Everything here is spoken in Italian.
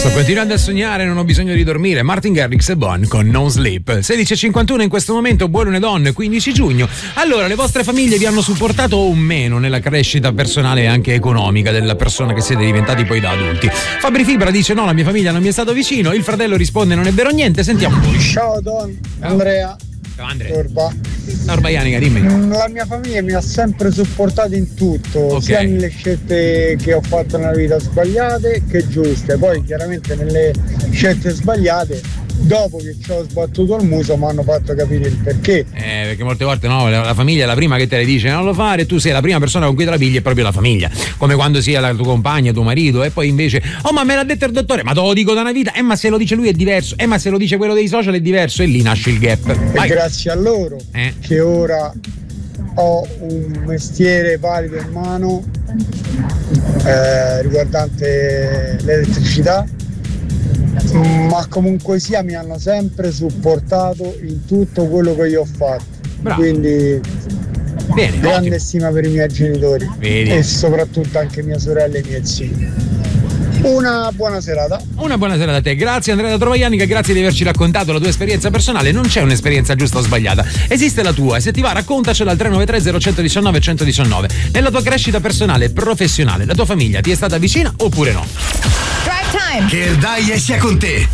Sto continuando a sognare, non ho bisogno di dormire. Martin Garrix e Bon con No Sleep. 16:51 in questo momento, buon lunedì, 15 giugno. Allora, le vostre famiglie vi hanno supportato o meno nella crescita personale e anche economica della persona che siete diventati poi da adulti? Fabri Fibra dice no, la mia famiglia non mi è stato vicino. Il fratello risponde non è vero niente. Sentiamo voi. Ciao Don, Andrea. Ciao Andrea. Torba Ianica, dimmi. La mia famiglia mi ha sempre supportato in tutto, Ok. sia nelle scelte che ho fatto nella vita sbagliate che giuste. Poi chiaramente nelle scelte sbagliate, dopo che ci ho sbattuto il muso, mi hanno fatto capire il perché. Perché molte volte no, la famiglia è la prima che te le dice non lo fare, e tu sei la prima persona con cui te la pigli, è proprio la famiglia. Come quando sia la tua compagna, tuo marito, e poi invece oh ma me l'ha detto il dottore, ma te lo dico da una vita, ma se lo dice lui è diverso, ma se lo dice quello dei social è diverso, e lì nasce il gap. Vai. E grazie a loro che ora ho un mestiere valido in mano riguardante l'elettricità, ma comunque sia mi hanno sempre supportato in tutto quello che io ho fatto. Bravo. Quindi Bene, grande ottimo. stima per i miei genitori. Vedi. E soprattutto anche mia sorella e i miei zii. Una buona serata. Una buona serata a te, grazie Andrea da Trovaglianica, grazie di averci raccontato la tua esperienza personale. Non c'è un'esperienza giusta o sbagliata, esiste la tua, e se ti va raccontacela al 393 0119 119. Nella tua crescita personale e professionale, la tua famiglia ti è stata vicina oppure no? Drive time. Che Erdaie sia con te.